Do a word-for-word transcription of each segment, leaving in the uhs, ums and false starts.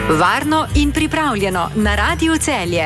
Varno in pripravljeno na Radiu Celje.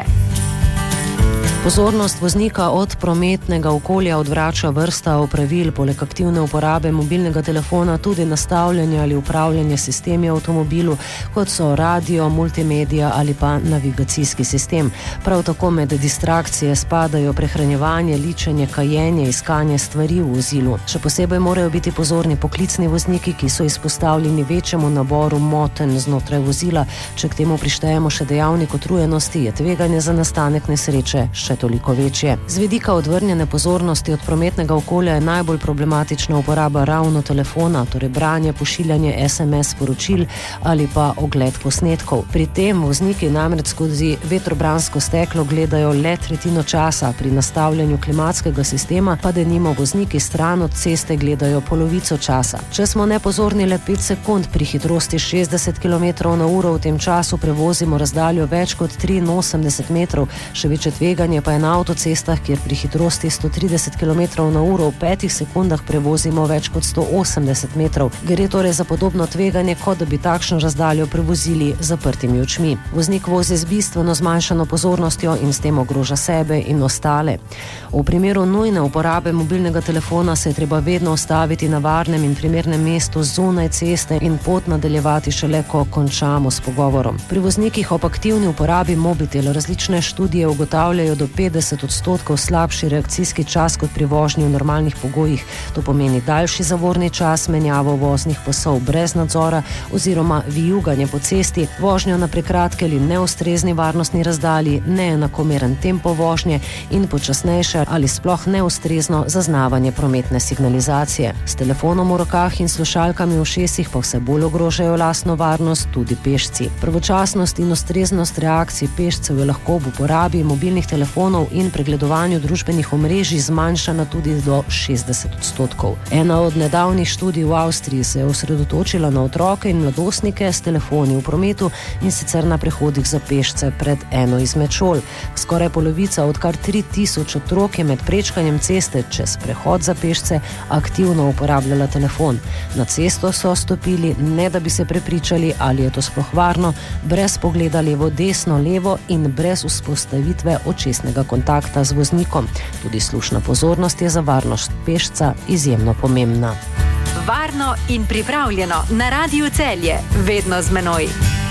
Pozornost voznika od prometnega okolja odvrača vrsta opravil, poleg aktivne uporabe mobilnega telefona tudi nastavljanje ali upravljanje sistemi v avtomobilu, kot so radio, multimedija ali pa navigacijski sistem. Prav tako med distrakcije spadajo prehranjevanje, ličenje, kajenje, iskanje stvari v vozilu. Še posebej morajo biti pozorni poklicni vozniki, ki so izpostavljeni večjemu naboru motenj znotraj vozila. Če k temu prištejemo še dejavnik utrujenosti, je tveganje za nastanek nesreče še toliko večje. Z vidika odvrnjene pozornosti od prometnega okolja je najbolj problematična uporaba ravno telefona, torej branje, pošiljanje es em es sporočil ali pa ogled posnetkov. Pri tem vozniki namreč skozi vetrobransko steklo gledajo le tretjino časa, pri nastavljanju klimatskega sistema pa denimo vozniki stran od ceste gledajo polovico časa. Če smo nepozorni le pet sekund pri hitrosti šestdeset kilometrov na uro, v tem času prevozimo razdaljo več kot triinosemdeset metrov, še večje tveganje pa je na avtocestah, kjer pri hitrosti sto trideset kilometrov na uro v petih sekundah prevozimo več kot sto osemdeset metrov. Gre torej za podobno tveganje, kot da bi takšno razdaljo prevozili z zaprtimi očmi. Voznik vozi z bistveno zmanjšano pozornostjo in s tem ogroža sebe in ostale. V primeru nujne uporabe mobilnega telefona se je treba vedno ustaviti na varnem in primernem mestu zunaj ceste in pot nadaljevati šele, ko končamo s pogovorom. Pri voznikih ob aktivni uporabi mobitela različne študije ugotavljajo do petdeset odstotkov slabši reakcijski čas kot pri vožnji v normalnih pogojih. To pomeni daljši zavorni čas, menjavo voznih pasov brez nadzora oziroma vijuganje po cesti, vožnjo na prekratke ali neustrezni varnostni razdalji, neenakomeren tempo vožnje in počasnejše ali sploh neustrezno zaznavanje prometne signalizacije. S telefonom v rokah in slušalkami v ušesih pa vse bolj ogrožajo lastno varnost tudi pešci. Pravočasnost in ustreznost reakcij pešcev je lahko v uporabi mobilnih telefonov in pregledovanju družbenih omrežij zmanjšana tudi do šestdeset odstotkov. Ena od nedavnih študij v Avstriji se je osredotočila na otroke in mladostnike s telefoni v prometu in sicer na prehodih za pešce pred eno izmed šol. Skoraj polovica od kar tri tisoč otrok je med prečkanjem ceste čez prehod za pešce aktivno uporabljala telefon. Na cesto so stopili, ne da bi se prepričali, ali je to sploh varno, brez pogleda levo, desno, levo in brez vzpostavitve očesnega kontakta z voznikom. Tudi slušna pozornost je za varnost pešca izjemno pomembna. Varno in pripravljeno na Radiu Celje, vedno z menoj.